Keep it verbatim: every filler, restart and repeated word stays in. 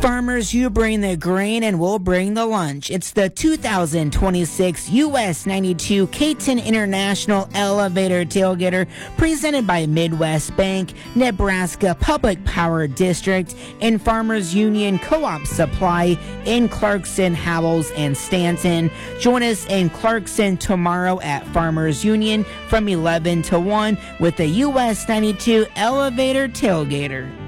Farmers, you bring the grain and we'll bring the lunch. It's the two thousand twenty-six U S ninety-two Caton International Elevator Tailgater presented by Midwest Bank, Nebraska Public Power District, and Farmers Union Co-op Supply in Clarkson, Howells, and Stanton. Join us in Clarkson tomorrow at Farmers Union from eleven to one with the U S ninety-two Elevator Tailgater.